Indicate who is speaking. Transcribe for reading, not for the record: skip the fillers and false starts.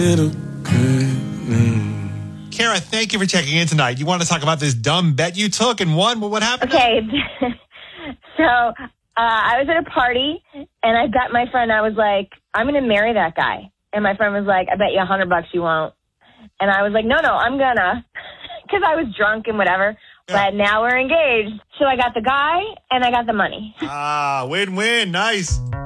Speaker 1: Kara, thank you for checking in tonight. You want to talk about this dumb bet you took and won? Well, what happened?
Speaker 2: Okay. So I was at a party, and I bet my friend, I was like, I'm going to marry that guy. And my friend was like, I bet you $100 you won't. And I was like, no, I'm going to. Because I was drunk and whatever. Yeah. But now we're engaged. So I got the guy, and I got the money.
Speaker 1: Win-win. Nice.